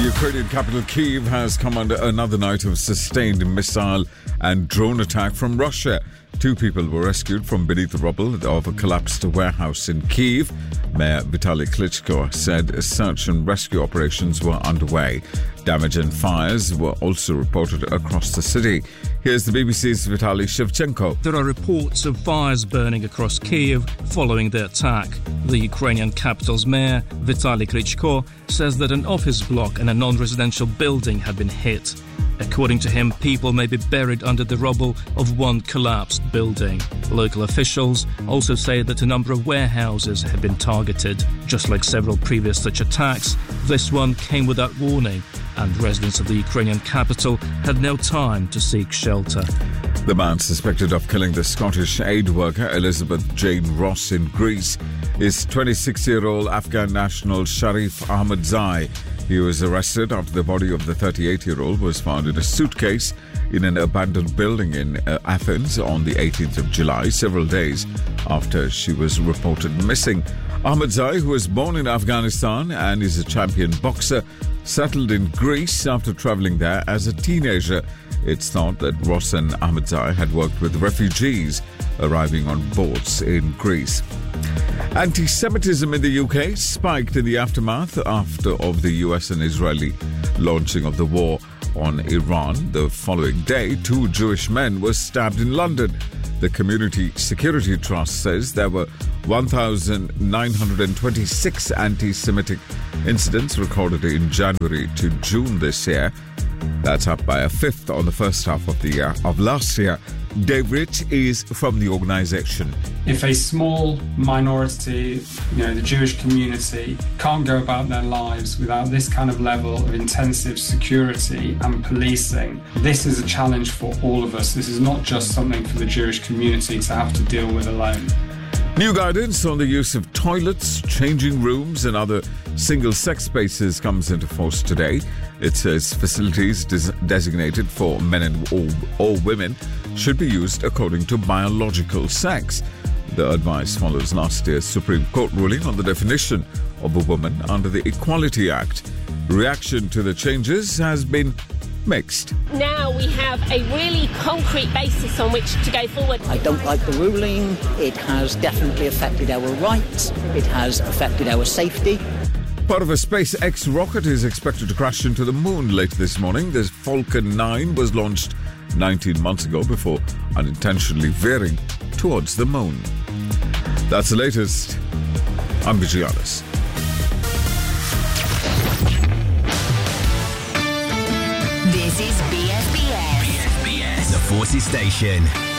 Ukrainian capital Kyiv has come under another night of sustained missile and drone attack from Russia. 2 people were rescued from beneath the rubble of a collapsed warehouse in Kyiv. Mayor Vitaly Klitschko said search and rescue operations were underway. Damage and fires were also reported across the city. Here's the BBC's Vitaly Shevchenko. There are reports of fires burning across Kyiv following the attack. The Ukrainian capital's mayor, Vitaly Klitschko, says that an office block and a non-residential building have been hit. According to him, people may be buried under the rubble of one collapsed building. Local officials also say that a number of warehouses have been targeted. Just like several previous such attacks, this one came without warning, and residents of the Ukrainian capital had no time to seek shelter. The man suspected of killing the Scottish aid worker Elizabeth Jane Ross in Greece is 26-year-old Afghan national Sharif Ahmadzai. He was arrested after the body of the 38-year-old was found in a suitcase in an abandoned building in Athens on the 18th of July, several days after she was reported missing. Ahmadzai, who was born in Afghanistan and is a champion boxer, settled in Greece after travelling there as a teenager. It's thought that Ross and Ahmadzai had worked with refugees arriving on boats in Greece. Anti-Semitism in the UK spiked in the aftermath of the US and Israeli launching of the war on Iran. The following day, 2 Jewish men were stabbed in London. The Community Security Trust says there were 1,926 anti-Semitic incidents recorded in January to June this year. That's up by a fifth on the first half of last year. Dave Rich is from the organisation. If a small minority, the Jewish community, can't go about their lives without this kind of level of intensive security and policing, this is a challenge for all of us. This is not just something for the Jewish community to have to deal with alone. New guidance on the use of toilets, changing rooms and other single-sex spaces comes into force today. It says facilities designated for men and or women should be used according to biological sex. The advice follows last year's Supreme Court ruling on the definition of a woman under the Equality Act. Reaction to the changes has been mixed. Now we have a really concrete basis on which to go forward. I don't like the ruling. It has definitely affected our rights. It has affected our safety. Part of a SpaceX rocket is expected to crash into the moon later this morning. The Falcon 9 was launched 19 months ago before unintentionally veering towards the moon. That's the latest. I'm Vijayanis. This is BFBS. The Forces Station.